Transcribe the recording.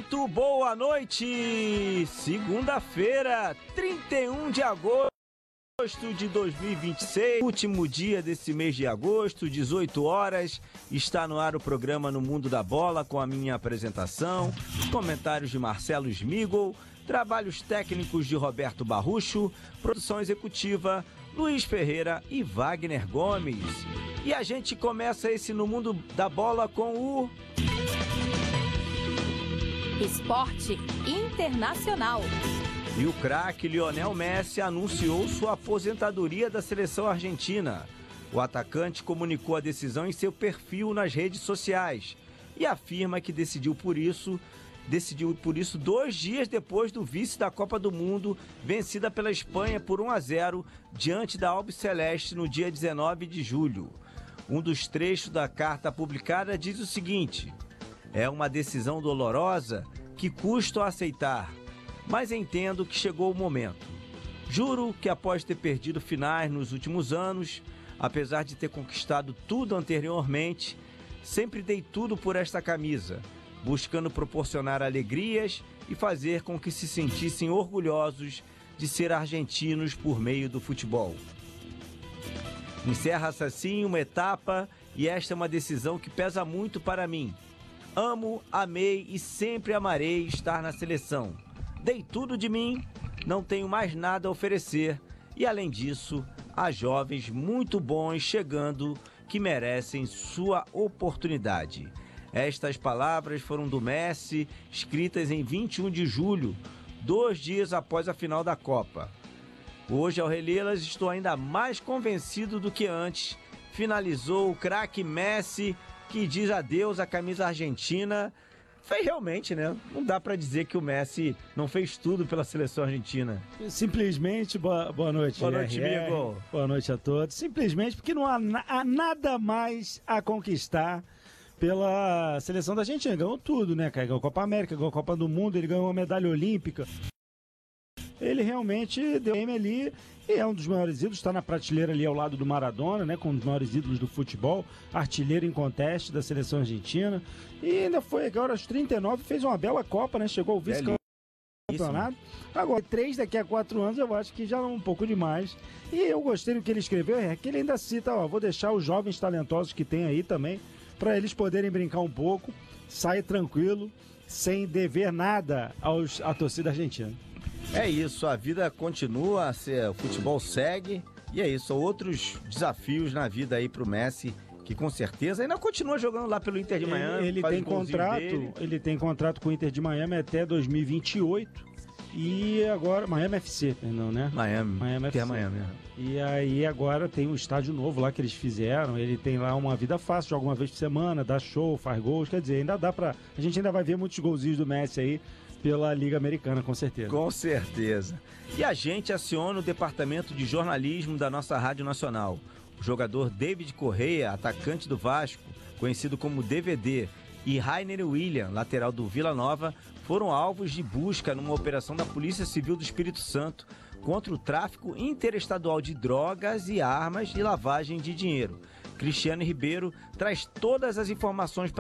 Muito boa noite! Segunda-feira, 31 de agosto de 2026, último dia desse mês de agosto, 18 horas, está no ar o programa No Mundo da Bola com a minha apresentação, os comentários de Marcelo Smigol, trabalhos técnicos de Roberto Barrucho, produção executiva Luiz Ferreira e Wagner Gomes. E a gente começa esse No Mundo da Bola com o Esporte Internacional. E o craque Lionel Messi anunciou sua aposentadoria da seleção argentina. O atacante comunicou a decisão em seu perfil nas redes sociais e afirma que decidiu por isso 2 dias depois do vice da Copa do Mundo, vencida pela Espanha por 1-0 diante da Albiceleste no dia 19 de julho. Um dos trechos da carta publicada diz o seguinte: é uma decisão dolorosa que custa aceitar, mas entendo que chegou o momento. Juro que após ter perdido finais nos últimos anos, apesar de ter conquistado tudo anteriormente, sempre dei tudo por esta camisa, buscando proporcionar alegrias e fazer com que se sentissem orgulhosos de ser argentinos por meio do futebol. Encerra-se assim uma etapa e esta é uma decisão que pesa muito para mim. Amo, amei e sempre amarei estar na seleção. Dei tudo de mim, não tenho mais nada a oferecer e, além disso, há jovens muito bons chegando que merecem sua oportunidade. Estas palavras foram do Messi, escritas em 21 de julho, 2 dias após a final da Copa. Hoje, ao relê-las, estou ainda mais convencido do que antes. Finalizou o craque Messi, que diz adeus à camisa argentina. Fez realmente, né? Não dá pra dizer que o Messi não fez tudo pela seleção argentina. Simplesmente, boa noite. Boa noite, amigo. Boa noite a todos. Simplesmente porque não há nada mais a conquistar pela seleção da Argentina. Ganhou tudo, né, cara? Ganhou a Copa América, ganhou a Copa do Mundo, ele ganhou uma medalha olímpica. Ele realmente deu game ali e é um dos maiores ídolos, está na prateleira ali ao lado do Maradona, né, com um dos maiores ídolos do futebol, artilheiro em conteste da seleção argentina, e ainda foi agora aos 39, fez uma bela Copa, né, chegou ao vice-campeonato. Agora, 3 daqui a 4 anos eu acho que já é um pouco demais, e eu gostei do que ele escreveu, que ele ainda cita, vou deixar os jovens talentosos que tem aí também, para eles poderem brincar um pouco, sair tranquilo, sem dever nada à torcida argentina. É isso, a vida continua, o futebol segue e é isso, outros desafios na vida aí pro Messi, que com certeza ainda continua jogando lá pelo Inter de Miami. Ele tem contrato com o Inter de Miami até 2028 e agora, Miami FC, perdão, né? Miami FC. Miami. E aí agora tem um estádio novo lá que eles fizeram, ele tem lá uma vida fácil, joga uma vez por semana, dá show, faz gols, quer dizer, ainda dá pra... A gente ainda vai ver muitos golzinhos do Messi aí pela Liga Americana, com certeza. Com certeza. E a gente aciona o departamento de jornalismo da nossa Rádio Nacional. O jogador David Correia, atacante do Vasco, conhecido como DVD, e Rainer William, lateral do Vila Nova, foram alvos de busca numa operação da Polícia Civil do Espírito Santo contra o tráfico interestadual de drogas e armas e lavagem de dinheiro. Cristiano Ribeiro traz todas as informações para